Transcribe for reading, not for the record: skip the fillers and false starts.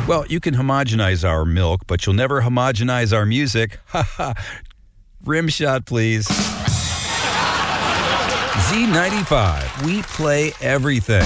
Well, you can homogenize our milk, but you'll never homogenize our music. Ha ha. Rim shot, please. Z95. We play everything.